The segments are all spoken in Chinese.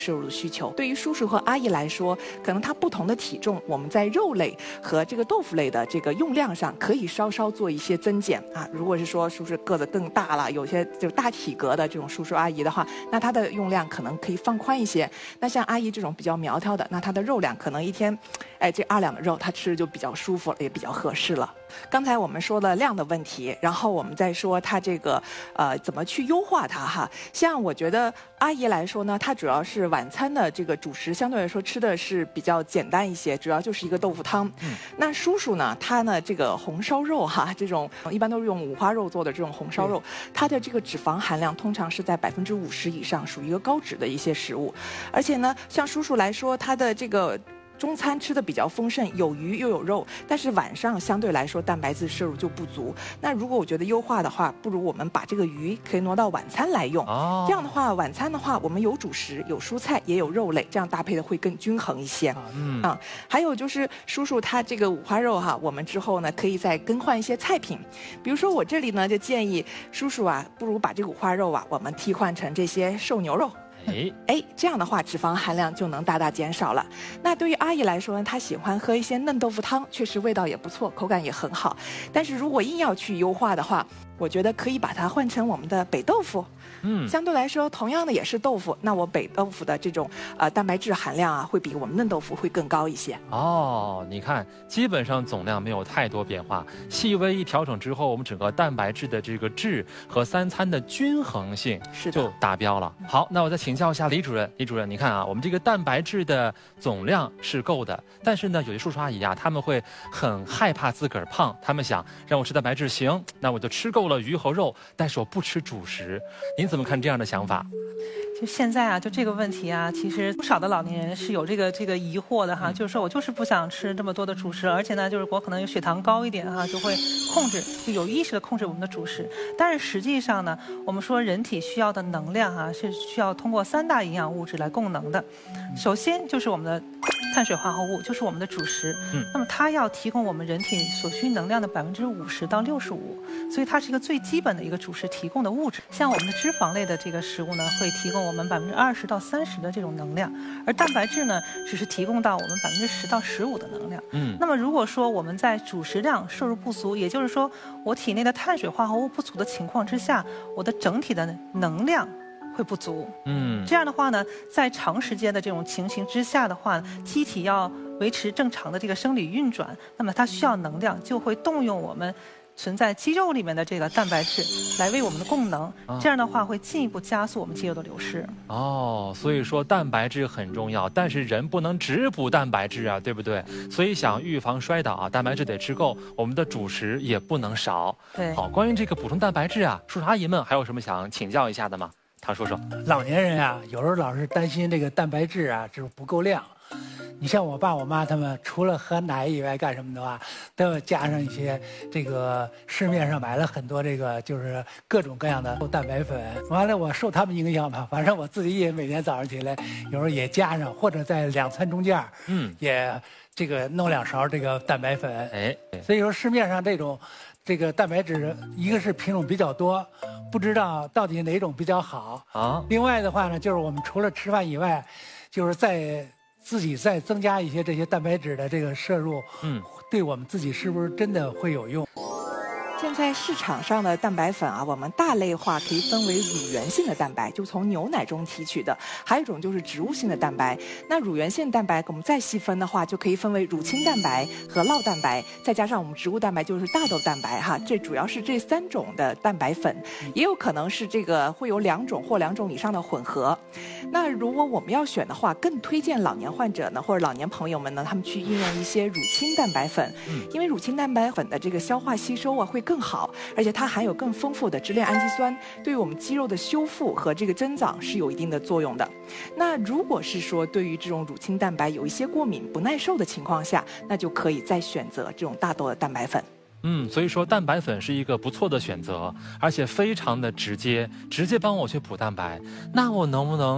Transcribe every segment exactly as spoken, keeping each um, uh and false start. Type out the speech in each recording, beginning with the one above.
摄入的需求。对于叔叔和阿姨来说，可能他不同的体重，我们在肉类和这个豆腐类的这个用量上可以稍稍做一些增减啊。如果是说叔叔个子更大了，有些就是大体格的这种叔叔阿姨的话，那他的用量可能可以放宽一些。那像阿姨这种比较苗条的，那他的肉量可能一天，哎，这二两的肉他吃就比较舒服了，也比较合适了。刚才我们说了量的问题，然后我们再说它这个呃怎么去优化它哈。像我觉得阿姨来说呢，她主要是晚餐的这个主食相对来说吃的是比较简单一些，主要就是一个豆腐汤。嗯、那叔叔呢，他呢这个红烧肉哈，这种一般都是用五花肉做的这种红烧肉，它的这个脂肪含量通常是在百分之五十以上，属于一个高脂的一些食物。而且呢，像叔叔来说，他的这个中餐吃的比较丰盛，有鱼又有肉，但是晚上相对来说蛋白质摄入就不足。那如果我觉得优化的话，不如我们把这个鱼可以挪到晚餐来用。哦、这样的话，晚餐的话我们有主食、有蔬菜，也有肉类，这样搭配的会更均衡一些。嗯啊，还有就是叔叔他这个五花肉哈，我们之后呢可以再更换一些菜品，比如说我这里呢就建议叔叔啊，不如把这个五花肉啊，我们替换成这些瘦牛肉。哎哎，这样的话脂肪含量就能大大减少了。那对于阿姨来说呢，她喜欢喝一些嫩豆腐汤，确实味道也不错，口感也很好。但是如果硬要去优化的话，我觉得可以把它换成我们的北豆腐。嗯，相对来说，同样的也是豆腐，那我北豆腐的这种呃蛋白质含量啊，会比我们嫩豆腐会更高一些。 哦，你看，基本上总量没有太多变化，细微一调整之后，我们整个蛋白质的这个质和三餐的均衡性就达标了。好，那我再请教一下李主任，李主任，你看啊，我们这个蛋白质的总量是够的，但是呢，有些叔叔阿姨啊，他们会很害怕自个儿胖，他们想让我吃蛋白质行，那我就吃够了鱼和肉，但是我不吃主食。您怎么看这样的想法？ 就现在啊，就这个问题啊，其实不少的老年人是有这个这个疑惑的哈，嗯、就是说我就是不想吃这么多的主食，而且呢，就是我可能有血糖高一点哈，就会控制，就有意识的控制我们的主食。但是实际上呢，我们说人体需要的能量啊，是需要通过三大营养物质来供能的。首先就是我们的碳水化合物，就是我们的主食。嗯，那么它要提供我们人体所需能量的百分之五十到六十五，所以它是一个最基本的一个主食提供的物质。像我们的脂肪类的这个食物呢，会提供我们百分之二十到三十的这种能量，而蛋白质呢，只是提供到我们百分之十到十五的能量。嗯，那么如果说我们在主食量摄入不足，也就是说我体内的碳水化合物不足的情况之下，我的整体的能量会不足。嗯，这样的话呢，在长时间的这种情形之下的话，机体要维持正常的这个生理运转，那么它需要能量，就会动用我们存在肌肉里面的这个蛋白质来为我们的供能，这样的话会进一步加速我们肌肉的流失。 哦，所以说蛋白质很重要，但是人不能只补蛋白质啊，对不对？所以想预防摔倒啊，蛋白质得吃够，我们的主食也不能少。 对， 好，关于这个补充蛋白质啊，叔叔阿姨们还有什么想请教一下的吗？他说说， 老年人啊，有时候老是担心这个蛋白质啊，就是不够量。你像我爸我妈他们，除了喝奶以外干什么的话，都要加上一些这个市面上买了很多这个就是各种各样的蛋白粉。完了，我受他们影响吧，反正我自己也每天早上起来，有时候也加上，或者在两餐中间，嗯，也这个弄两勺这个蛋白粉。哎，所以说市面上这种这个蛋白质，一个是品种比较多，不知道到底哪种比较好啊。另外的话呢，就是我们除了吃饭以外，就是在自己再增加一些这些蛋白质的这个摄入，嗯，对我们自己是不是真的会有用？ 现在市场上的蛋白粉啊，我们大类化可以分为乳源性的蛋白，就从牛奶中提取的；还有一种就是植物性的蛋白。那乳源性蛋白我们再细分的话，就可以分为乳清蛋白和酪蛋白，再加上我们植物蛋白就是大豆蛋白哈。这主要是这三种的蛋白粉，也有可能是这个会有两种或两种以上的混合。那如果我们要选的话，更推荐老年患者呢，或者老年朋友们呢，他们去应用一些乳清蛋白粉，因为乳清蛋白粉的这个消化吸收啊会更好，而且它含有更丰富的支链氨基酸，对于我们肌肉的修复和这个增长是有一定的作用的。那如果是说对于这种乳清蛋白有一些过敏不耐受的情况下，那就可以再选择这种大豆的蛋白粉。 嗯，所以说蛋白粉是一个不错的选择，而且非常的直接，直接帮我去补蛋白。那我能不能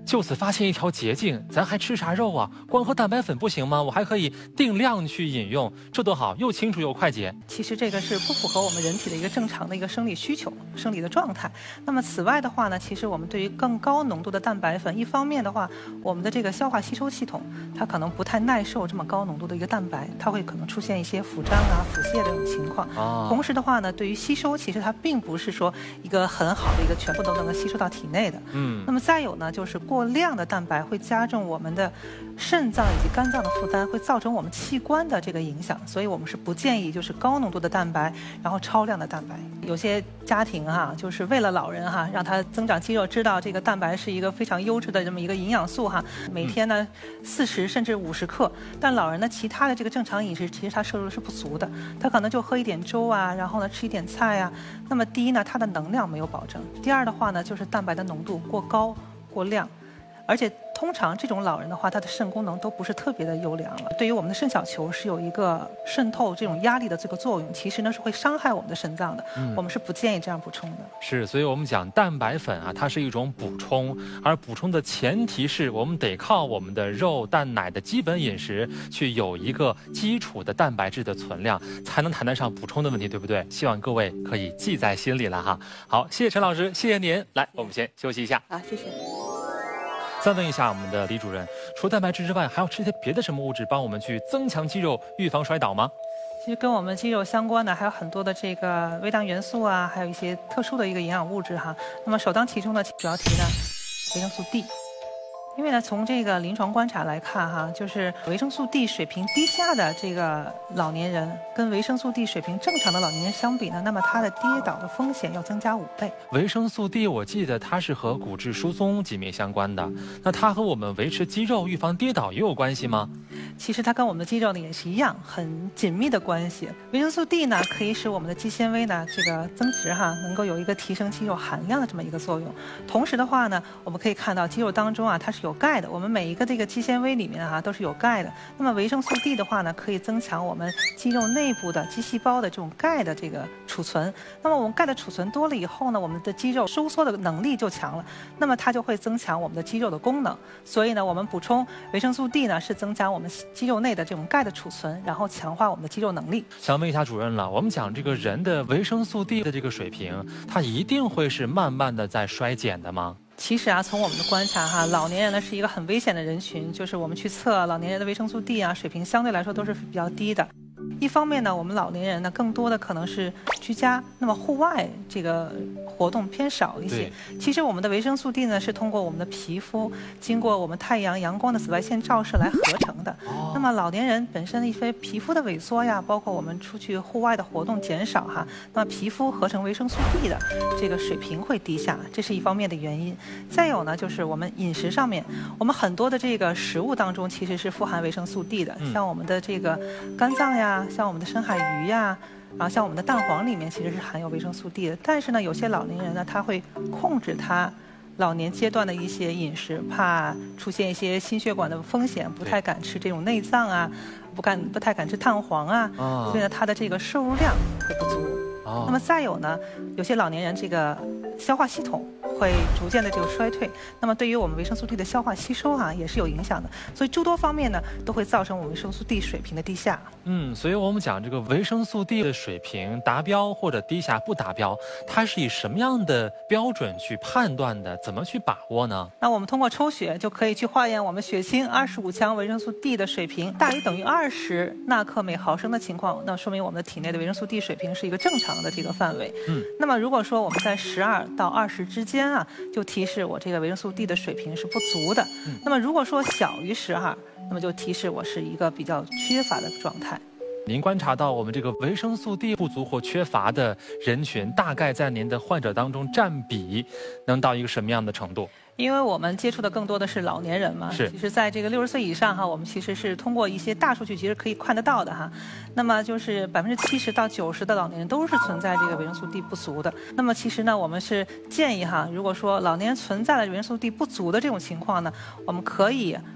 就此发现一条捷径，咱还吃啥肉啊？光喝蛋白粉不行吗？我还可以定量去饮用，这多好，又清楚又快捷。 其实这个是不符合我们人体的一个正常的一个生理需求、生理的状态。那么此外的话呢，其实我们对于更高浓度的蛋白粉，一方面的话，我们的这个消化吸收系统它可能不太耐受这么高浓度的一个蛋白，它会可能出现一些腹胀啊、腹泻的这种情况。 啊、 同时的话呢，对于吸收，其实它并不是说一个很好的一个全部都能够吸收到体内的。 嗯。 那么再有呢，就是过量的蛋白会加重我们的肾脏以及肝脏的负担，会造成我们器官的这个影响，所以我们是不建议就是高浓度的蛋白，然后超量的蛋白。有些家庭哈、啊，就是为了老人哈、啊，让他增长肌肉，知道这个蛋白是一个非常优质的这么一个营养素哈、啊，每天呢四十甚至五十克，但老人呢其他的这个正常饮食其实他摄入是不足的，他可能就喝一点粥啊，然后呢吃一点菜啊。那么第一呢，他的能量没有保证；第二的话呢，就是蛋白的浓度过高过量。而且通常这种老人的话，他的肾功能都不是特别的优良了。对于我们的肾小球是有一个渗透这种压力的这个作用，其实呢是会伤害我们的肾脏的。嗯、我们是不建议这样补充的。 是，所以我们讲蛋白粉啊，它是一种补充，而补充的前提是我们得靠我们的肉、蛋、奶的基本饮食去有一个基础的蛋白质的存量，才能谈得上补充的问题，对不对？希望各位可以记在心里了哈。好，谢谢陈老师，谢谢您。来，我们先休息一下。 好，谢谢。 再问一下我们的李主任，除蛋白质之外，还要吃些别的什么物质帮我们去增强肌肉、预防摔倒吗？ 其实跟我们肌肉相关的还有很多的这个微量元素啊，还有一些特殊的一个营养物质哈。那么首当其冲的主要提呢，维生素 D。因为呢，从这个临床观察来看哈，就是维生素 D 水平低下的这个老年人，跟维生素 D 水平正常的老年人相比呢，那么他的跌倒的风险要增加五倍。 维生素 D 我记得它是和骨质疏松紧密相关的，那它和我们维持肌肉、预防跌倒也有关系吗？ 其实它跟我们的肌肉呢也是一样，很紧密的关系。维生素 D 呢可以使我们的肌纤维呢这个增殖哈，能够有一个提升肌肉含量的这么一个作用。同时的话呢，我们可以看到肌肉当中啊它是有钙的，我们每一个这个肌纤维里面啊都是有钙的。那么维生素 D 的话呢，可以增强我们肌肉内部的肌细胞的这种钙的这个储存。那么我们钙的储存多了以后呢，我们的肌肉收缩的能力就强了，那么它就会增强我们的肌肉的功能。所以呢，我们补充维生素 D 呢是增加我们肌肉内的这种钙的储存，然后强化我们的肌肉能力。 想问一下主任了，我们讲这个人的维生素 D 的这个水平，它一定会是慢慢的在衰减的吗？ 其实啊，从我们的观察哈，老年人呢是一个很危险的人群，就是我们去测老年人的维生素 D 啊，水平相对来说都是比较低的。一方面呢，我们老年人呢更多的可能是居家，那么户外这个活动偏少一些。其实我们的维生素 D 呢是通过我们的皮肤，经过我们太阳阳光的紫外线照射来合成的。哦、那么老年人本身一些皮肤的萎缩呀，包括我们出去户外的活动减少哈，那么皮肤合成维生素 D 的这个水平会低下，这是一方面的原因。再有呢，就是我们饮食上面，我们很多的这个食物当中其实是富含维生素 D 的，嗯、像我们的这个肝脏呀，像我们的深海鱼呀，然后像我们的蛋黄里面其实是含有维生素 D 的。但是呢，有些老年人呢，他会控制他老年阶段的一些饮食，怕出现一些心血管的风险，不太敢吃这种内脏啊，不敢不太敢吃蛋黄啊，哦、所以呢，他的这个摄入量会不足。哦、那么再有呢，有些老年人这个消化系统会逐渐的这个衰退，那么对于我们维生素 D 的消化吸收啊也是有影响的，所以诸多方面呢都会造成我们维生素 D 水平的低下。 嗯，所以我们讲这个维生素 D 的水平达标或者低下不达标，它是以什么样的标准去判断的？怎么去把握呢？ 那我们通过抽血就可以去化验我们血清二十五强维生素 D 的水平大于等于二十纳克每毫升的情况，那说明我们的体内的维生素 D 水平是一个正常的这个范围。嗯，那么如果说我们在十二到二十之间啊，就提示我这个维生素 D 的水平是不足的。嗯、那么如果说小于十二，那么就提示我是一个比较缺乏的状态。 您观察到我们这个维生素 D 不足或缺乏的人群，大概在您的患者当中占比能到一个什么样的程度？ 因为我们接触的更多的是老年人嘛， 是。 其实在这个六十岁以上哈，我们其实是通过一些大数据，其实可以看得到的哈。那么就是百分之七十到九十的老年人都是存在这个维生素 D 不足的。那么其实呢，我们是建议哈，如果说老年人存在了维生素 D 不足的这种情况呢，我们可以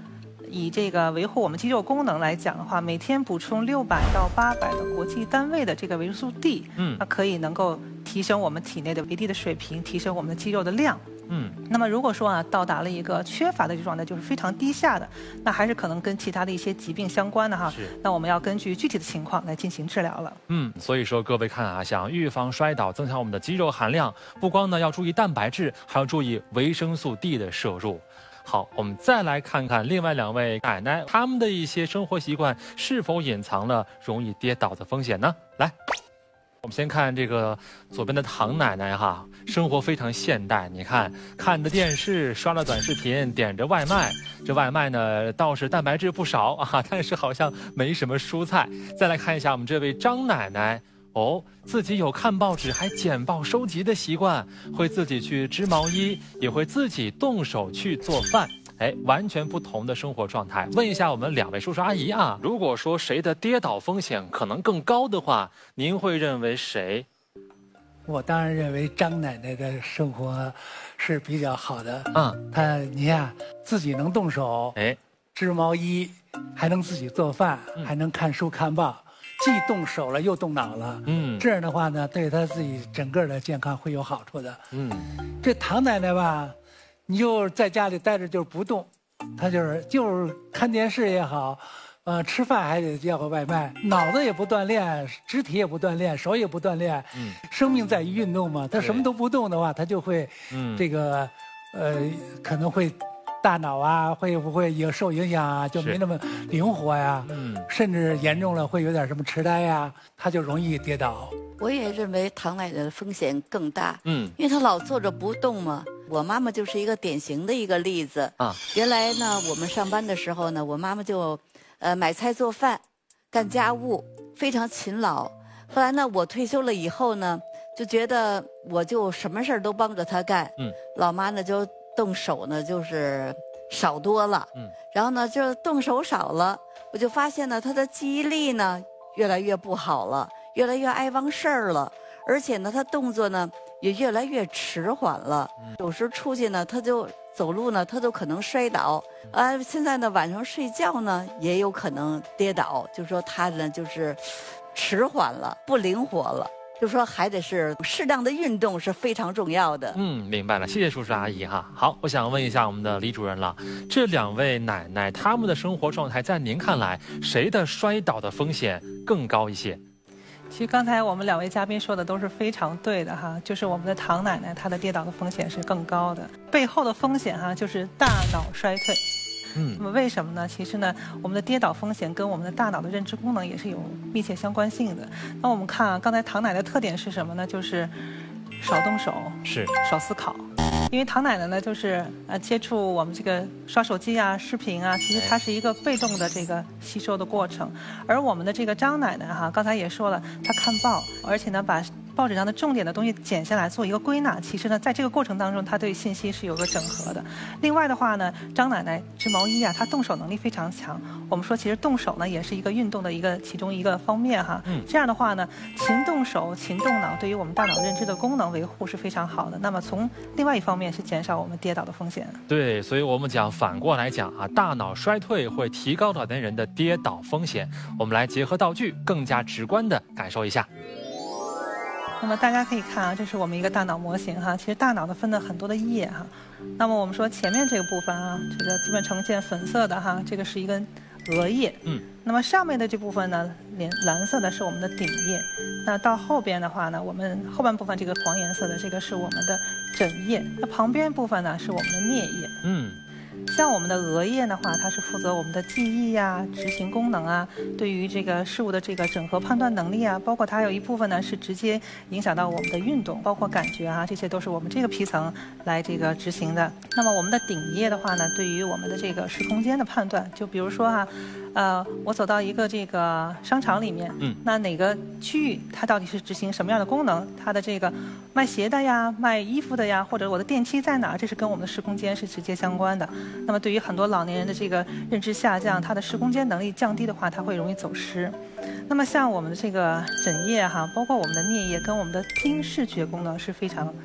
以这个维护我们肌肉功能来讲的话，每天补充六百到八百的国际单位的这个维生素 D， 嗯，那可以能够提升我们体内的维 D 的水平，提升我们的肌肉的量。嗯，那么如果说啊到达了一个缺乏的这种状态，就是非常低下的，那还是可能跟其他的一些疾病相关的哈。是。那我们要根据具体的情况来进行治疗了。 嗯，所以说各位看啊，想预防摔倒，增强我们的肌肉含量，不光呢要注意蛋白质，还要注意维生素 D 的摄入。好，我们再来看看另外两位奶奶，她们的一些生活习惯是否隐藏了容易跌倒的风险呢？来。我们先看这个左边的唐奶奶哈，生活非常现代。你看，看着电视，刷了短视频，点着外卖。这外卖呢倒是蛋白质不少啊，但是好像没什么蔬菜。再来看一下我们这位张奶奶。哦，自己有看报纸还剪报收集的习惯，会自己去织毛衣，也会自己动手去做饭。哎，完全不同的生活状态。问一下我们两位叔叔阿姨啊，如果说谁的跌倒风险可能更高的话，您会认为谁？ 我当然认为张奶奶的生活是比较好的。嗯，她你看自己能动手，哎，织毛衣，还能自己做饭，嗯、还能看书看报。既动手了又动脑了，嗯，这样的话呢，对他自己整个的健康会有好处的。嗯，这唐奶奶吧，你就在家里待着就是不动，她就是就是看电视也好，呃，吃饭还得叫个外卖，脑子也不锻炼，肢体也不锻炼，手也不锻炼。嗯，生命在于运动嘛，她什么都不动的话，她就会，嗯，这个，呃，可能会。大脑啊，会不会有受影响啊？就没那么灵活呀，嗯，甚至严重了会有点什么痴呆呀，他就容易跌倒。 我也认为唐奶奶的风险更大，嗯，因为她老坐着不动嘛。我妈妈就是一个典型的一个例子啊。原来呢，我们上班的时候呢，我妈妈就，呃，买菜做饭，干家务，非常勤劳。后来呢，我退休了以后呢，就觉得我就什么事儿都帮着她干，嗯，老妈呢就。动手呢，就是少多了，嗯，然后呢，就动手少了，我就发现呢，他的记忆力呢越来越不好了，越来越爱忘事儿了，而且呢，他动作呢也越来越迟缓了，嗯、有时出去呢，他就走路呢，他都可能摔倒，啊，现在呢，晚上睡觉呢也有可能跌倒，就说他呢就是迟缓了，不灵活了。就说还得是适当的运动是非常重要的。 嗯，明白了，谢谢叔叔阿姨哈。好，我想问一下我们的李主任了，这两位奶奶她们的生活状态，在您看来，谁的摔倒的风险更高一些？ 其实刚才我们两位嘉宾说的都是非常对的哈，就是我们的唐奶奶她的跌倒的风险是更高的，背后的风险哈就是大脑衰退。嗯，那么为什么呢？其实呢，我们的跌倒风险跟我们的大脑的认知功能也是有密切相关性的。那我们看啊，刚才唐奶奶的特点是什么呢？就是少动手， 是少思考。因为唐奶奶呢，就是呃接触我们这个刷手机啊、视频啊，其实它是一个被动的这个吸收的过程。而我们的这个张奶奶哈，刚才也说了，她看报，而且呢把报纸上的重点的东西剪下来做一个归纳。其实呢，在这个过程当中，她对信息是有个整合的。另外的话呢，张奶奶织毛衣啊，她动手能力非常强。我们说，其实动手呢，也是一个运动的一个其中一个方面哈。嗯。这样的话呢，勤动手、勤动脑，对于我们大脑认知的功能维护是非常好的。那么从另外一方面是减少我们跌倒的风险。 对，所以我们讲反过来讲啊，大脑衰退会提高老年人的跌倒风险。我们来结合道具，更加直观的感受一下。 那么大家可以看啊，这是我们一个大脑模型哈。其实大脑呢分了很多的叶哈。那么我们说前面这个部分啊，这个基本呈现粉色的哈，这个是一根额叶。嗯。那么上面的这部分呢，蓝蓝色的是我们的顶叶。那到后边的话呢，我们后半部分这个黄颜色的这个是我们的枕叶。那旁边部分呢是我们的颞叶。嗯。像我们的额叶的话，它是负责我们的记忆呀、执行功能啊，对于这个事物的这个整合判断能力啊，包括它有一部分呢是直接影响到我们的运动，包括感觉啊，这些都是我们这个皮层来这个执行的。那么我们的顶叶的话呢，对于我们的这个时空间的判断，就比如说哈、啊，呃，我走到一个这个商场里面，嗯，那哪个区域它到底是执行什么样的功能？它的这个卖鞋的呀、卖衣服的呀，或者我的电梯在哪儿，这是跟我们的时空间是直接相关的。那么对于很多老年人的这个认知下降，他的时空间能力降低的话，他会容易走失。那么像我们的这个枕叶哈，包括我们的颞叶，跟我们的听视觉功能是非常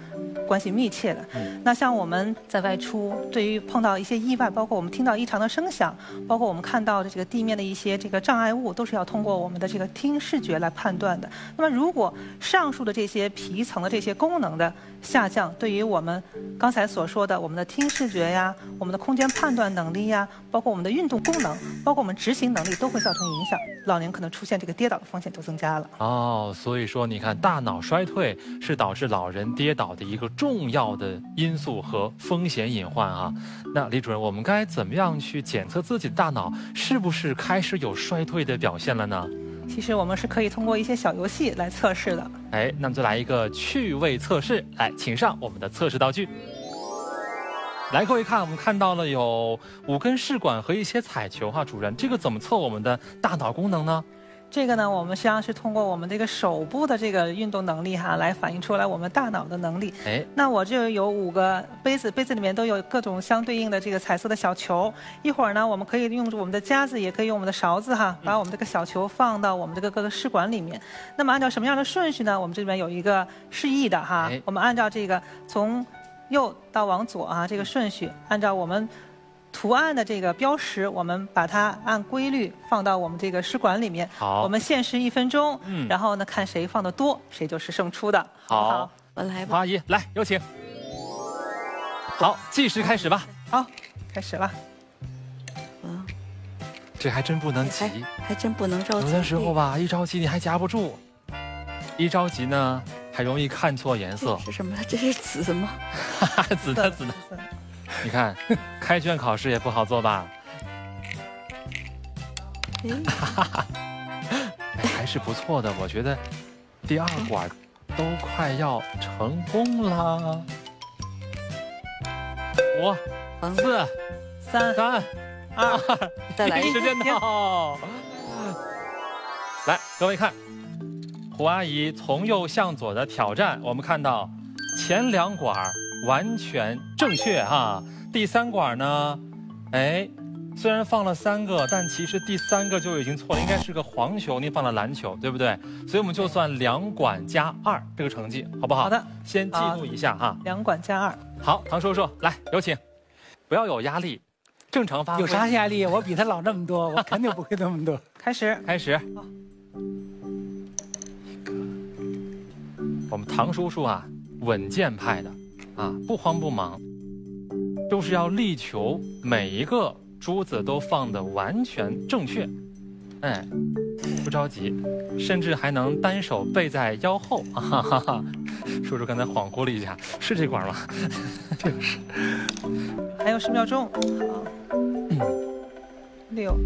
关系密切的。那像我们在外出，对于碰到一些意外，包括我们听到异常的声响，包括我们看到的这个地面的一些这个障碍物，都是要通过我们的这个听视觉来判断的。那么如果上述的这些皮层的这些功能的下降，对于我们刚才所说的我们的听视觉呀、我们的空间判断能力呀，包括我们的运动功能，包括我们执行能力，都会造成影响，老年可能出现这个跌倒的风险就增加了。 哦，所以说你看，大脑衰退是导致老人跌倒的一个重要的因素和风险隐患啊。那李主任，我们该怎么样去检测自己的大脑是不是开始有衰退的表现了呢？ 其实我们是可以通过一些小游戏来测试的。 哎，那么就来一个趣味测试，来，请上我们的测试道具。来，各位看，我们看到了有五根试管和一些彩球哈，主任，这个怎么测我们的大脑功能呢？ 这个呢，我们实际上是通过我们这个手部的这个运动能力哈，来反映出来我们大脑的能力。哎，那我这有五个杯子，杯子里面都有各种相对应的这个彩色的小球。一会儿呢，我们可以用我们的夹子，也可以用我们的勺子哈，把我们这个小球放到我们这个各个试管里面。那么按照什么样的顺序呢？我们这边有一个示意的哈，我们按照这个从右到往左啊，这个顺序，按照我们图案的这个标识，我们把它按规律放到我们这个试管里面。 好， 我们限时一分钟，嗯，然后呢，看谁放的多，谁就是胜出的。 好， 好， 我来吧。 黄阿姨，来，有请。好，计时开始吧。 好，开始了。 嗯， 这还真不能急， 还, 还真不能着急。 有的时候吧，一着急你还夹不住，一着急呢，还容易看错颜色。 是什么？这是紫吗？ 紫的，紫的。你看，开卷考试也不好做吧？哎，还是不错的，我觉得第二管都快要成功了。五、四、 三、 三、 二， 再来一时间到。来，各位看，胡阿姨从右向左的挑战，我们看到前两管完全正确哈，第三管呢，哎，虽然放了三个，但其实第三个就已经错了，应该是个黄球，您放了蓝球，对不对？所以我们就算两管加二这个成绩，好不好？ 好的， 先记录一下哈。 两管加二。 好，唐叔叔来，有请，不要有压力，正常发挥。 有啥压力？我比他老那么多，我肯定不会那么多。 开始， 开始。 好， 我们唐叔叔啊，稳健派的。啊，不慌不忙，就是要力求每一个珠子都放得完全正确。哎，不着急，甚至还能单手背在腰后。哈哈哈，叔叔刚才恍惚了一下，是这管吗？ 就是。 还有十秒钟。好，嗯，六、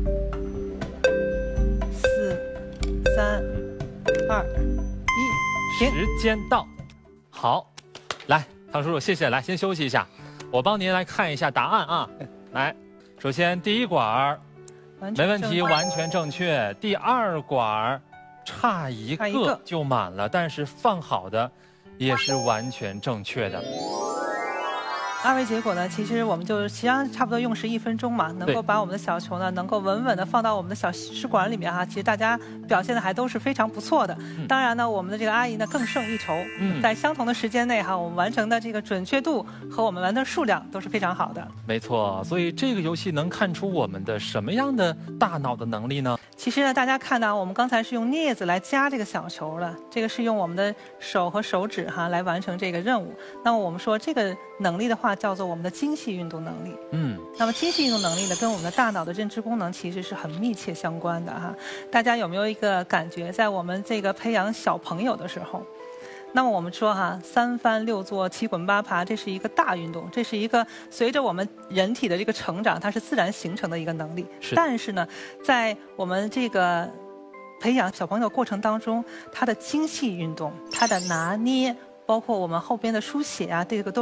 四、三、二、一，停。 时间到。好，来。唐叔叔，谢谢。来，先休息一下，我帮您来看一下答案啊。来，首先第一管没问题，完全正确。第二管差一个就满了，但是放好的也是完全正确的。 二维结果呢，其实我们就实际上差不多用时一分钟嘛，能够把我们的小球呢，能够稳稳的放到我们的小试管里面哈。其实大家表现的还都是非常不错的。嗯、当然呢，我们的这个阿姨呢更胜一筹，嗯、在相同的时间内哈，我们完成的这个准确度和我们完成数量都是非常好的。 没错，所以这个游戏能看出我们的什么样的大脑的能力呢？ 其实呢，大家看到我们刚才是用镊子来夹这个小球的，这个是用我们的手和手指哈来完成这个任务。那么我们说这个能力的话，叫做我们的精细运动能力。嗯，那么精细运动能力呢，跟我们的大脑的认知功能其实是很密切相关的哈。大家有没有一个感觉，在我们这个培养小朋友的时候，那么我们说哈，三翻六坐七滚八爬，这是一个大运动，这是一个随着我们人体的这个成长，它是自然形成的一个能力。是。但是呢，在我们这个培养小朋友过程当中，他的精细运动，他的拿捏，包括我们后边的书写啊，这个都是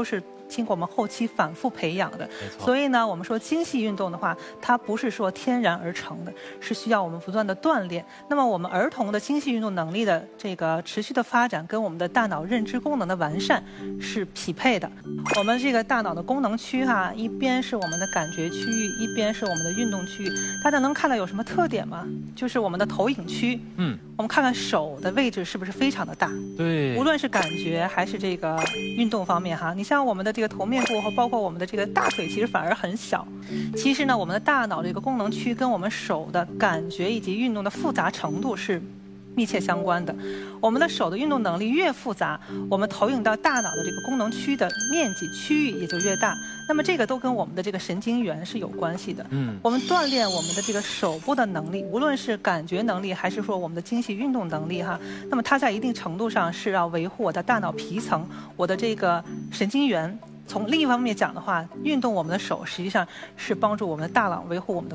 经过我们后期反复培养的。没错。所以呢，我们说精细运动的话，它不是说天然而成的，是需要我们不断的锻炼。那么我们儿童的精细运动能力的这个持续的发展，跟我们的大脑认知功能的完善是匹配的。我们这个大脑的功能区哈，一边是我们的感觉区域，一边是我们的运动区域。大家能看到有什么特点吗？就是我们的投影区。嗯。我们看看手的位置是不是非常的大？ 对。 无论是感觉还是这个运动方面哈，你像我们的这个头面部和包括我们的这个大腿，其实反而很小。其实呢，我们的大脑这个功能区跟我们手的感觉以及运动的复杂程度是密切相关的。我们的手的运动能力越复杂，我们投影到大脑的这个功能区的面积区域也就越大。那么这个都跟我们的这个神经元是有关系的。嗯，我们锻炼我们的这个手部的能力，无论是感觉能力还是说我们的精细运动能力哈，那么它在一定程度上是要维护我的大脑皮层，我的这个神经元。从另一方面讲的话，运动我们的手实际上是帮助我们的大脑维护我们的